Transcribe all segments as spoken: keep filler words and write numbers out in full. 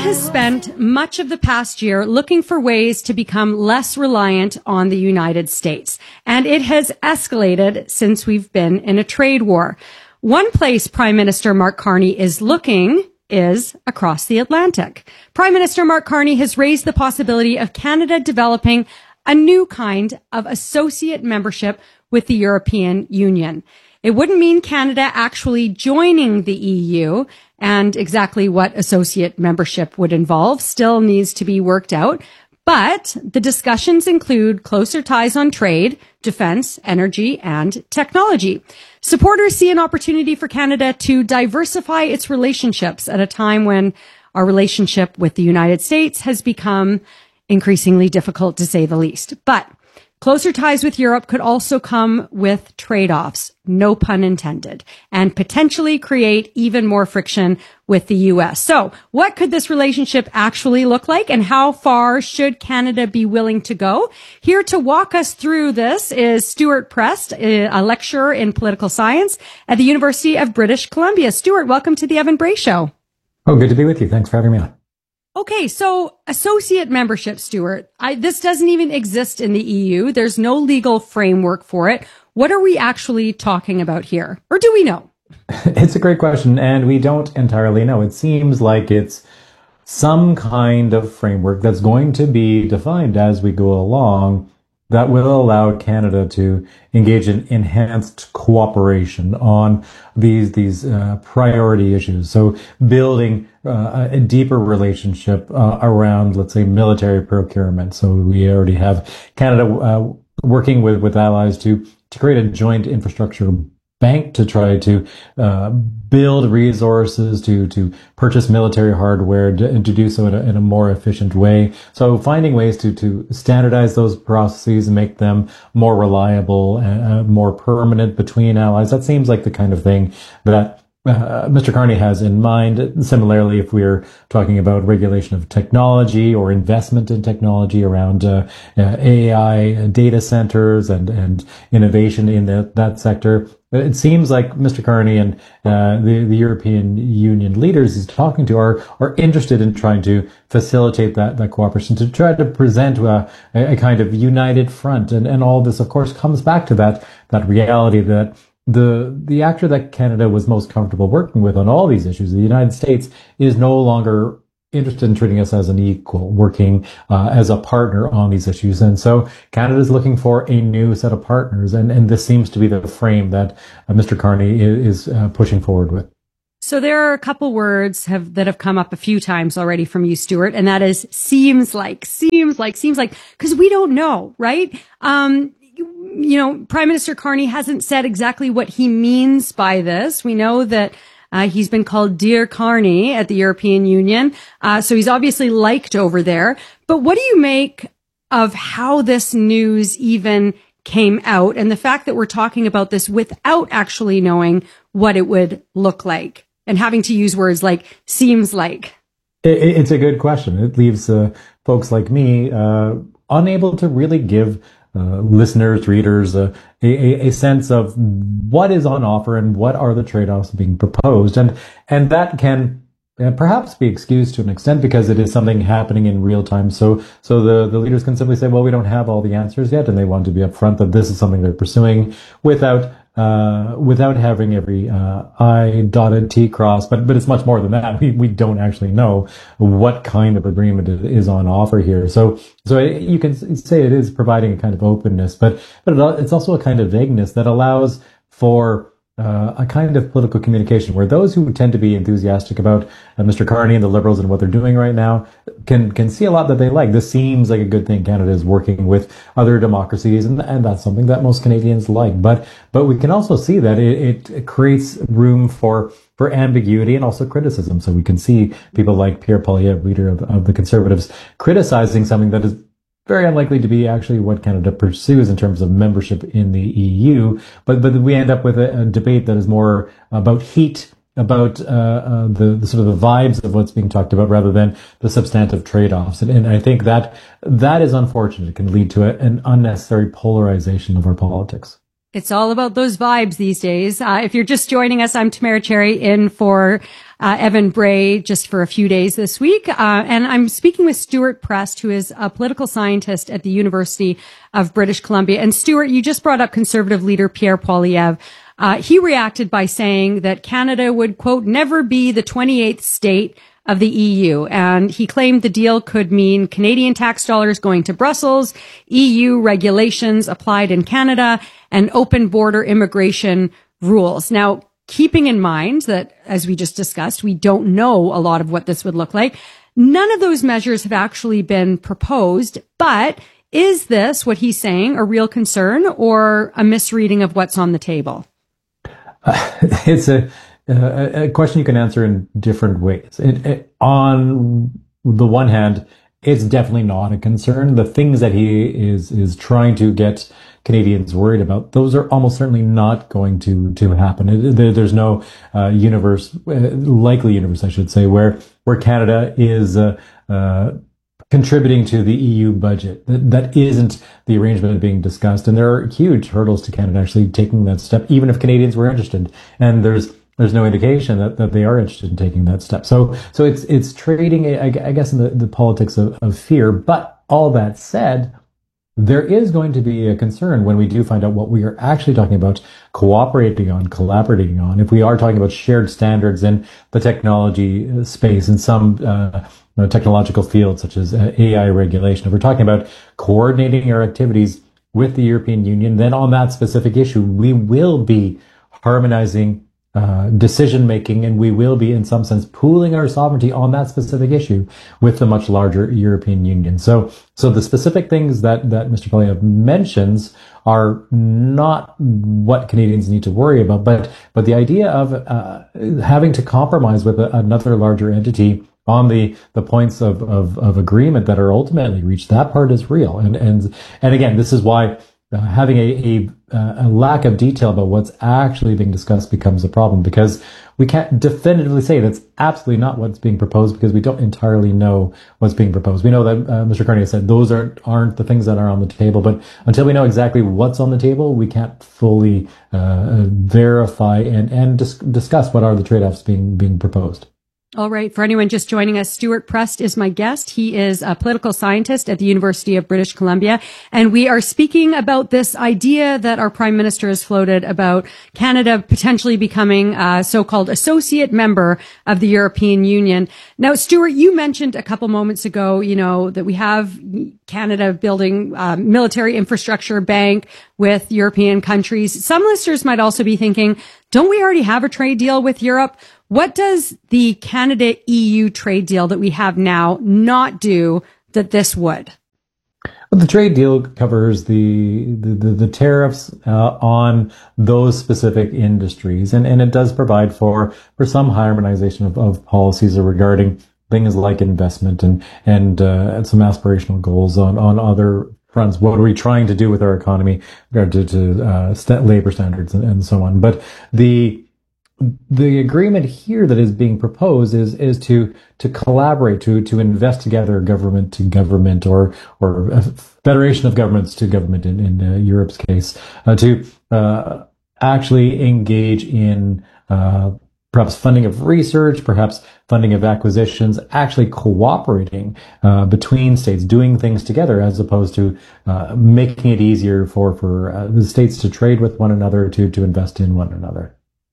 has spent much of the past year looking for ways to become less reliant on the United States, and it has escalated since we've been in a trade war. One place Prime Minister Mark Carney is looking is across the Atlantic. Prime Minister Mark Carney has raised the possibility of Canada developing a new kind of associate membership with the European Union. It wouldn't mean Canada actually joining the E U, and exactly what associate membership would involve still needs to be worked out. But the discussions include closer ties on trade, defense, energy, and technology. Supporters see an opportunity for Canada to diversify its relationships at a time when our relationship with the United States has become increasingly difficult, to say the least. But closer ties with Europe could also come with trade-offs, no pun intended, and potentially create even more friction with the U S. So what could this relationship actually look like, and how far should Canada be willing to go? Here to walk us through this is Stuart Prest, a lecturer in political science at the University of British Columbia. Stuart, welcome to the Evan Bray Show. Oh, good to be with you. Thanks for having me on. Okay, so associate membership, Stuart, I, this doesn't even exist in the E U. There's no legal framework for it. What are we actually talking about here? Or do we know? It's a great question, and we don't entirely know. It seems like it's some kind of framework that's going to be defined as we go along that will allow Canada to engage in enhanced cooperation on these these uh, priority issues. So building uh, a deeper relationship uh, around, let's say, military procurement. So we already have Canada uh, working with, with allies to, to create a joint infrastructure bank to try to uh, build resources to to purchase military hardware to, and to do so in a, in a more efficient way. So finding ways to to standardize those processes and make them more reliable and uh, more permanent between allies. That seems like the kind of thing that Uh, Mister Carney has in mind. Similarly, if we're talking about regulation of technology or investment in technology around uh, uh, A I data centers and, and innovation in the, that sector, it seems like Mister Carney and uh, the, the European Union leaders he's talking to are are interested in trying to facilitate that, that cooperation, to try to present a, a kind of united front. And, and all this, of course, comes back to that, that reality that The the actor that Canada was most comfortable working with on all these issues, the United States, is no longer interested in treating us as an equal, working uh, as a partner on these issues. And so Canada is looking for a new set of partners. And, and this seems to be the frame that uh, Mister Carney is, is uh, pushing forward with. So there are a couple words have, that have come up a few times already from you, Stuart, and that is seems like, seems like, seems like, because we don't know, right? Um, you know, Prime Minister Carney hasn't said exactly what he means by this. We know that uh, he's been called Dear Carney at the European Union. Uh, so he's obviously liked over there. But what do you make of how this news even came out, and the fact that we're talking about this without actually knowing what it would look like and having to use words like seems like? It's a good question. It leaves uh, folks like me uh, unable to really give Uh, listeners, readers, uh, a, a sense of what is on offer and what are the trade-offs being proposed. And, and that can uh, perhaps be excused to an extent because it is something happening in real time. So, so the, the leaders can simply say, well, we don't have all the answers yet. And they want to be upfront that this is something they're pursuing without, uh, without having every, uh, I dotted, T crossed. But, but it's much more than that. We, we don't actually know what kind of agreement is on offer here. So, So you can say it is providing a kind of openness, but but it's also a kind of vagueness that allows for uh, a kind of political communication where those who tend to be enthusiastic about uh, Mister Carney and the Liberals and what they're doing right now can can see a lot that they like. This seems like a good thing. Canada is working with other democracies, and and that's something that most Canadians like. But but we can also see that it, it creates room for for ambiguity and also criticism. So we can see people like Pierre Poilievre, leader of, of the Conservatives, criticizing something that is very unlikely to be actually what Canada pursues in terms of membership in the E U. But but we end up with a, a debate that is more about heat, about uh, uh, the, the sort of the vibes of what's being talked about rather than the substantive trade-offs. And, and I think that that is unfortunate. It can lead to a, an unnecessary polarization of our politics. It's all about those vibes these days. Uh, if you're just joining us, I'm Tamara Cherry in for uh, Evan Bray just for a few days this week. Uh, and I'm speaking with Stuart Prest, who is a political scientist at the University of British Columbia. And Stuart, you just brought up Conservative leader Pierre Poilievre. Uh, he reacted by saying that Canada would, quote, never be the twenty-eighth state of the E U. And he claimed the deal could mean Canadian tax dollars going to Brussels, E U regulations applied in Canada, and open border immigration rules. Now, keeping in mind that, as we just discussed, we don't know a lot of what this would look like, none of those measures have actually been proposed. But is this, what he's saying, a real concern or a misreading of what's on the table? Uh, it's a, a, a question you can answer in different ways. It, it, on the one hand, it's definitely not a concern. The things that he is is trying to get Canadians worried about, those are almost certainly not going to to happen. It, there, there's no uh, universe, uh, likely universe, I should say, where where Canada is uh, uh, contributing to the E U budget. That, that isn't the arrangement being discussed. And there are huge hurdles to Canada actually taking that step, even if Canadians were interested. And there's there's no indication that, that they are interested in taking that step. So so it's it's trading, I, I guess, in the, the politics of, of fear. But all that said, there is going to be a concern when we do find out what we are actually talking about cooperating on, collaborating on. If we are talking about shared standards in the technology space, in some uh, you know, technological fields such as uh, A I regulation, if we're talking about coordinating our activities with the European Union, then on that specific issue, we will be harmonizing uh, decision making, and we will be, in some sense, pooling our sovereignty on that specific issue with the much larger European Union. So, so the specific things that that Mister Poilievre mentions are not what Canadians need to worry about, but but the idea of uh, having to compromise with a, another larger entity on the the points of, of of agreement that are ultimately reached, that part is real. And and and again, this is why Uh, having a, a, a lack of detail about what's actually being discussed becomes a problem, because we can't definitively say that's absolutely not what's being proposed, because we don't entirely know what's being proposed. We know that uh, Mister Carney said those aren't, aren't the things that are on the table, but until we know exactly what's on the table, we can't fully uh, verify and, and dis- discuss what are the trade-offs being being proposed. All right. For anyone just joining us, Stuart Prest is my guest. He is a political scientist at the University of British Columbia. And we are speaking about this idea that our Prime Minister has floated about Canada potentially becoming a so-called associate member of the European Union. Now, Stuart, you mentioned a couple moments ago, you know, that we have Canada building a military infrastructure bank with European countries. Some listeners might also be thinking, don't we already have a trade deal with Europe? What does the Canada-E U trade deal that we have now not do that this would? Well, the trade deal covers the the, the, the tariffs uh, on those specific industries, and, and it does provide for, for some harmonization of, of policies regarding things like investment and and, uh, and some aspirational goals on, on other fronts. What are we trying to do with our economy regard to, to uh, st- labor standards and, and so on? But the The agreement here that is being proposed is is to to collaborate, to to invest together, government to government, or or a federation of governments to government in in uh, Europe's case, uh, to uh, actually engage in uh, perhaps funding of research, perhaps funding of acquisitions, actually cooperating uh, between states, doing things together, as opposed to uh, making it easier for for uh, the states to trade with one another, to to invest in one another.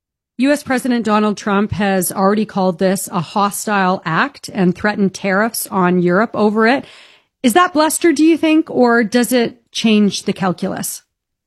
U S President Donald Trump has already called this a hostile act and threatened tariffs on Europe over it. Is that bluster, do you think, or does it change the calculus?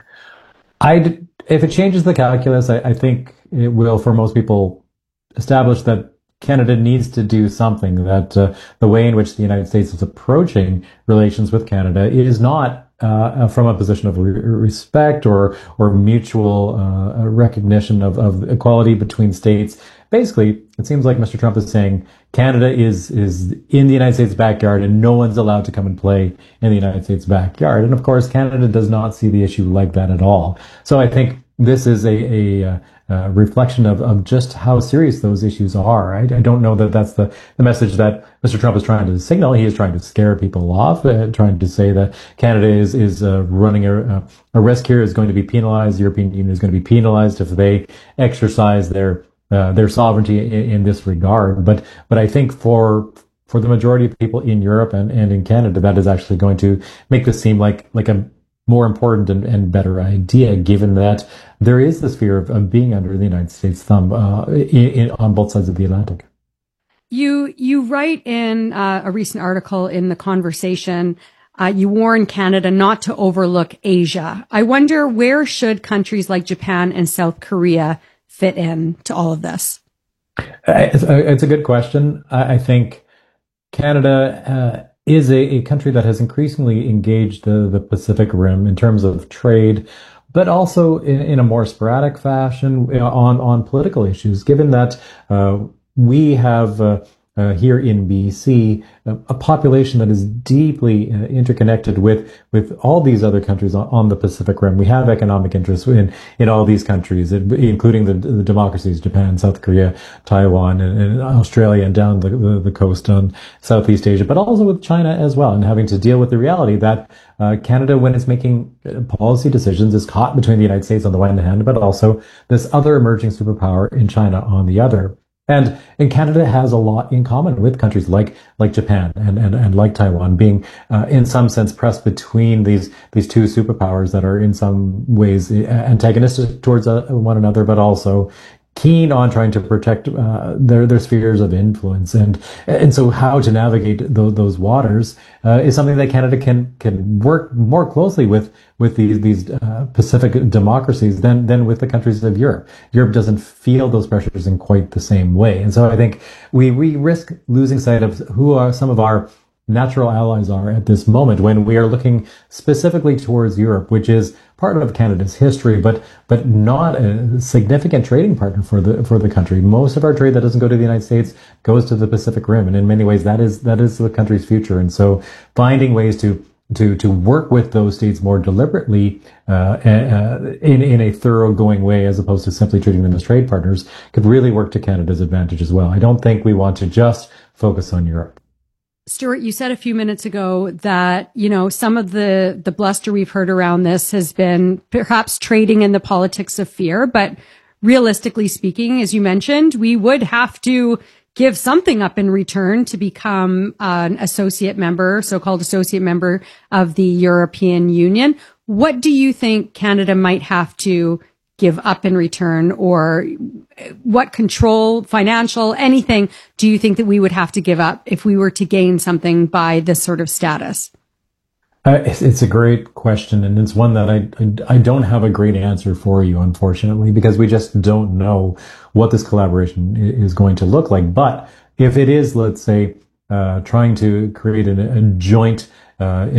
I, if it changes the calculus, I, I think it will, for most people, establish that Canada needs to do something, that uh, the way in which the United States is approaching relations with Canada is not Uh, from a position of re- respect or or mutual uh, recognition of, of equality between states. Basically, it seems like Mister Trump is saying Canada is is in the United States backyard, and no one's allowed to come and play in the United States backyard. And of course, Canada does not see the issue like that at all. So I think this is a, a, a reflection of, of just how serious those issues are. I, I don't know that that's the, the message that Mister Trump is trying to signal. He is trying to scare people off, uh, trying to say that Canada is, is uh, running a, a risk here, is going to be penalized. The European Union is going to be penalized if they exercise their uh, their sovereignty in, in this regard. But but I think for for the majority of people in Europe and, and in Canada, that is actually going to make this seem like like a more important and, and better idea, given that there is this fear of, of being under the United States thumb uh, in, in, on both sides of the Atlantic. You you write in uh, a recent article in The Conversation, uh, you warn Canada not to overlook Asia. I wonder, where should countries like Japan and South Korea fit in to all of this? It's a, it's a good question. I, I think Canada uh, is a, a country that has increasingly engaged the, the Pacific Rim in terms of trade, but also in, in a more sporadic fashion on, on political issues, given that uh, we have uh, uh, here in B C a, a population that is deeply uh, interconnected with with all these other countries on, on the Pacific Rim. We have economic interests in in all these countries, including the, the democracies: Japan, South Korea, Taiwan, and, and Australia, and down the, the, the coast on Southeast Asia, but also with China as well, and having to deal with the reality that uh, Canada, when it's making policy decisions, is caught between the United States on the one hand, but also this other emerging superpower in China on the other. And, and Canada has a lot in common with countries like, like Japan and, and, and like Taiwan, being, uh, in some sense pressed between these, these two superpowers that are in some ways antagonistic towards uh, one another, but also keen on trying to protect, uh, their, their spheres of influence. And, and so how to navigate those, those waters, uh, is something that Canada can, can work more closely with, with these, these, uh, Pacific democracies than, than with the countries of Europe. Europe doesn't feel those pressures in quite the same way. And so I think we, we risk losing sight of who are some of our natural allies are at this moment when we are looking specifically towards Europe, which is part of Canada's history, but but not a significant trading partner for the for the country. Most of our trade that doesn't go to the United States goes to the Pacific Rim, and in many ways that is that is the country's future. And so finding ways to to to work with those states more deliberately uh, uh, in in a thoroughgoing way, as opposed to simply treating them as trade partners, could really work to Canada's advantage as well. I don't think we want to just focus on Europe. Stuart, you said a few minutes ago that, you know, some of the, the bluster we've heard around this has been perhaps trading in the politics of fear. But realistically speaking, as you mentioned, we would have to give something up in return to become an associate member, so-called associate member of the European Union. What do you think Canada might have to give up in return, or what control, financial, anything do you think that we would have to give up if we were to gain something by this sort of status? Uh, it's, it's a great question, and it's one that I, I I don't have a great answer for you, unfortunately, because we just don't know what this collaboration is going to look like. But if it is, let's say, uh, trying to create a, a joint uh,